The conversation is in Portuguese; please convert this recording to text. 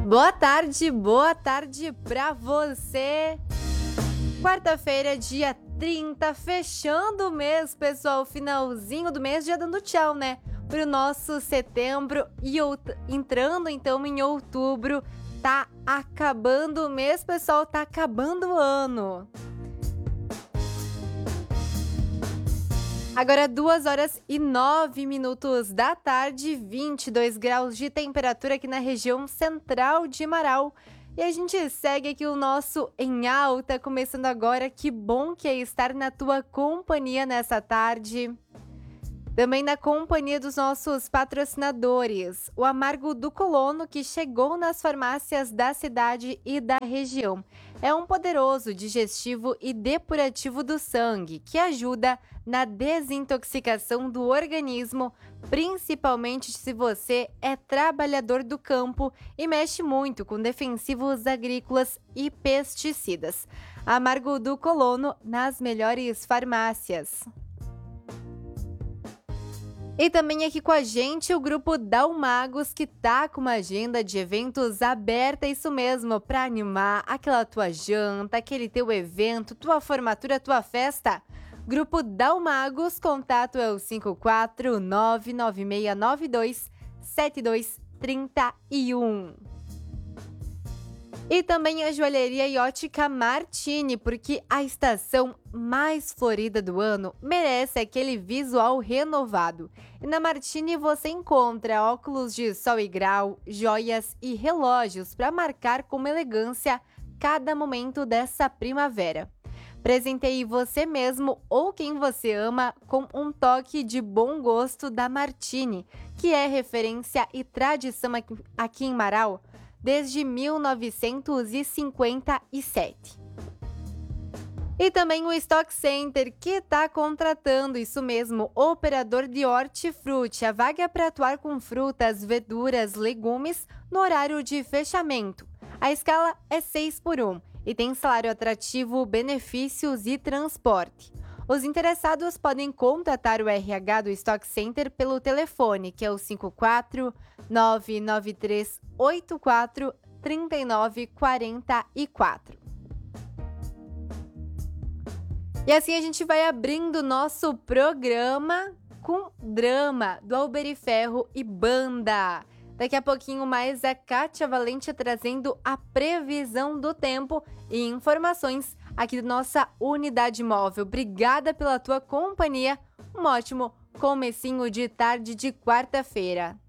Boa tarde pra você. Quarta-feira, dia 30, fechando o mês, pessoal, finalzinho do mês, já dando tchau, né? Pro nosso setembro e entrando então em outubro, tá acabando o mês, pessoal, tá acabando o ano. Agora 2h09 da tarde, 22 graus de temperatura aqui na região central de Marau. E a gente segue aqui o nosso Em Alta, começando agora. Que bom que é estar na tua companhia nessa tarde. Também na companhia dos nossos patrocinadores, o Amargo do Colono, que chegou nas farmácias da cidade e da região. É um poderoso digestivo e depurativo do sangue, que ajuda na desintoxicação do organismo, principalmente se você é trabalhador do campo e mexe muito com defensivos agrícolas e pesticidas. Amargo do Colono nas melhores farmácias. E também aqui com a gente o grupo Dalmagos, que tá com uma agenda de eventos aberta, isso mesmo, para animar aquela tua janta, aquele teu evento, tua formatura, tua festa. Grupo Dalmagos, contato é o 54996927231. E também a joalheria e ótica Martini, porque a estação mais florida do ano merece aquele visual renovado. E na Martini você encontra óculos de sol e grau, joias e relógios para marcar com elegância cada momento dessa primavera. Presenteie você mesmo ou quem você ama com um toque de bom gosto da Martini, que é referência e tradição aqui em Marau desde 1957. E também o Stock Center, que está contratando, isso mesmo, operador de hortifruti. A vaga é para atuar com frutas, verduras, legumes no horário de fechamento. A escala é 6x1 e tem salário atrativo, benefícios e transporte. Os interessados podem contatar o RH do Stock Center pelo telefone, que é o 54993843944. E assim a gente vai abrindo nosso programa com drama do Alberiferro e Banda. Daqui a pouquinho mais a Kátia Valente trazendo a previsão do tempo e informações aqui da nossa unidade móvel. Obrigada pela tua companhia. Um ótimo comecinho de tarde de quarta-feira.